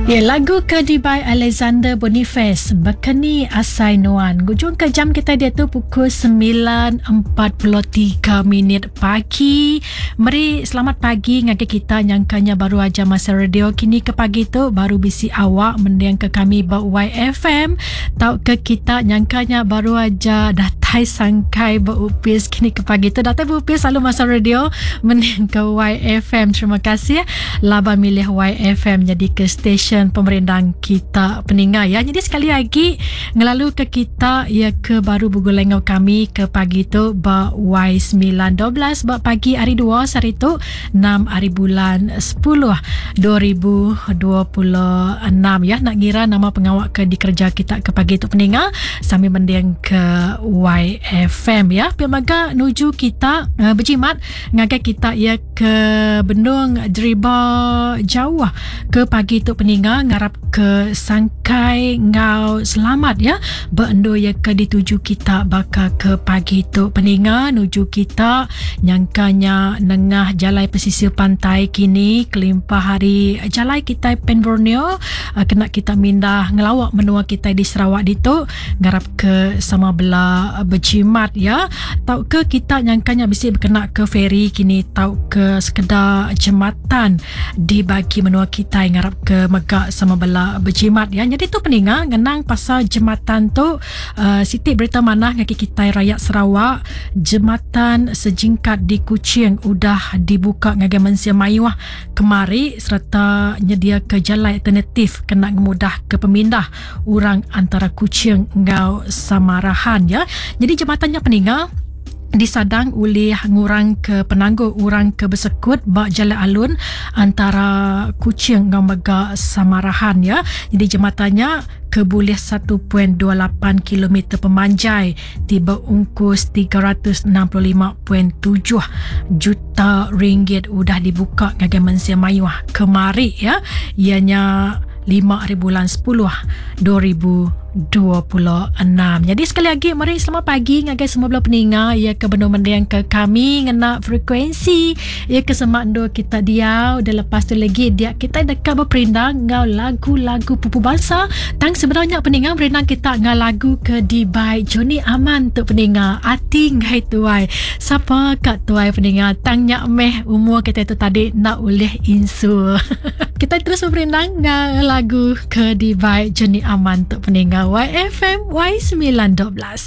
Ya, lagu Kedi by Alexander Boniface, Bekeni Asai Nuan. Hujung ke jam kita dia tu pukul 9.43 pagi. Mari selamat pagi ngake kita nyangkanya baru aja masa radio kini ke pagi tu baru bisi awak mendiang ke kami ba YFM. Tahu ke kita nyangkanya baru aja datai sangkai ba upis kini ke pagi tu datai ba upis selalu masa radio mendiang ke YFM. Terima kasih laba milih YFM jadi ke stesen pemerintahan kita peningat ya. Jadi sekali lagi ngelalu ke kita ya ke baru bugulengau kami ke pagi tu ba Y912 ba pagi hari 2 hari tu 6 hari bulan 10 2026 ya. Nak ngira nama pengawak ke di kerja kita ke pagi tu peningat sambil mendiang ke YFM ya. Pemaga nuju kita berjimat ngagai kita ya ke Bendung Deriba Jawa ke pagi tu peningat ngarap ke sangkai ngau selamat ya bendo ya ke dituju kita bakal ke pagi tu peningat nuju kita nyangkanya nengah jalai pesisir pantai kini kelimpah hari jalai kita Pen Borneo kena kita mindah ngelawak menua kita di Sarawak ditu ngarap ke sama belah berjimat ya. Tahu ke kita nyangkanya bisa berkena ke feri kini tahu ke sekedar jembatan dibagi menua kita ngarap ke megak sama belah berjimat ya. Jadi tu peningat ngenang pasal jembatan tu Siti berita mana ngaki kita rakyat Sarawak jembatan sejingkat di Kuching udah dibuka ngagai Mensia Mayuah kemari serta nyedia ke jalan alternatif kena mudah ke pemindah orang antara Kuching ngau Samarahan ya. Jadi jembatannya peningat disadang oleh ngurang ke penangguh orang ke bersekut bak jalan alun antara Kuching dengan Mega Samarahan ya. Jadi jembatannya keboleh 1.28 km pemanjai tiba ungkus 365.7 juta ringgit udah dibuka ngagai Mensia Mayuah kemari ya. Ianya 5 hari bulan 10 2026. Jadi sekali lagi mari selamat pagi ngagai semua belah peningat ya ke benda mendiang ke kami ngena frekuensi ya ke semak ndo kita dia udah lepas tu lagi dia kita dekat berperindang ngau lagu-lagu pupu bangsa tang sebenarnya peningat berindang kita ngau lagu ke di by Johnny Aman tu peningat ati ngai tuai siapa kat tuai peningat tang nyak meh umur kita tu tadi nak oleh insu. Kita terus berperindang ngau lagu ke di by Johnny Aman tu peningat YFM Y912.